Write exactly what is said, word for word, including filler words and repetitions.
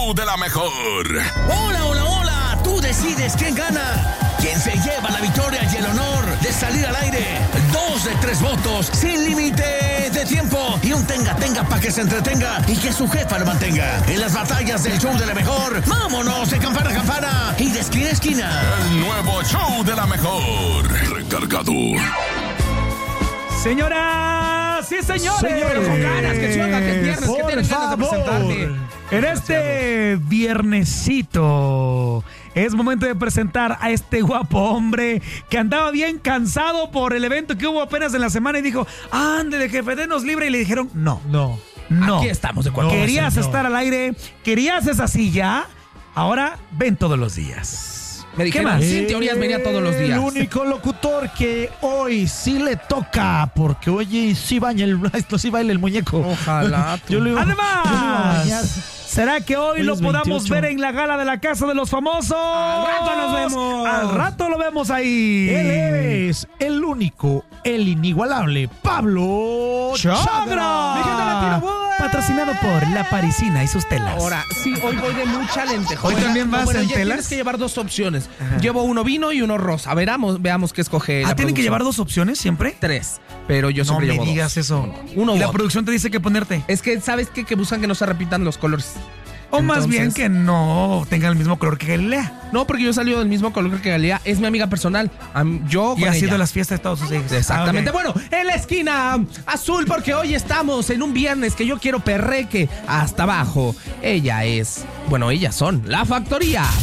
show de la mejor. Hola, hola, hola. Tú decides quién gana. ¿Quién se lleva la victoria y el honor de salir al aire? Dos de tres votos, sin límite de tiempo. Y un tenga-tenga para que se entretenga y que su jefa lo mantenga. En las batallas del show de la mejor, vámonos de campana a campana y de esquina a esquina. El nuevo show de la mejor. Recargado. Señoras y señores, Señores, con ganas, que suelta, que es viernes, que tienen ganas de presentarte. En este viernesito es momento de presentar a este guapo hombre que andaba bien cansado por el evento que hubo apenas en la semana y dijo, ándale, jefe, denos libre. Y le dijeron, no, No. no. Aquí estamos de cuatro. Querías señor. estar al aire, querías esa silla, ahora ven todos los días. Me dijeron, ¿Qué más? sí, en teorías venía todos los días. El único locutor que hoy sí le toca, porque hoy sí baña el, esto sí baila el muñeco. Ojalá tú. Yo le iba- yo le iba a bañar. Además, ¿será que hoy, Hoy lo es podamos veintiocho. ver en la gala de la Casa de los Famosos? Al rato nos vemos. Al rato lo vemos ahí. Él es el único, el inigualable Pablo Chagra. Chagra. Mi gente latina, buena. Patrocinado por La Parisina y sus telas. Ahora, sí, hoy voy de mucha lentejuela. ¿Hoy también vas bueno, en ya telas? Tienes que llevar dos opciones. Llevo uno vino y uno rosa. Veamos, veamos qué escoge. Ah, la ¿tienen que producción. llevar dos opciones siempre? Tres, pero yo No siempre me llevo digas dos. eso. Uno y la u otro. producción te dice que ponerte. Es que, ¿sabes qué? Que buscan que no se repitan los colores. O más bien Entonces- que no tengan el mismo color que Galilea. No, porque yo he salido del mismo color que Galilea. Es mi amiga personal. Am- yo Y con ha sido ella. las fiestas de todos sus hijos. Exactamente. Ah, ok. Bueno, en la esquina azul, porque hoy estamos en un viernes que yo quiero perreque hasta abajo. Ella es, bueno, ellas son La Factoría.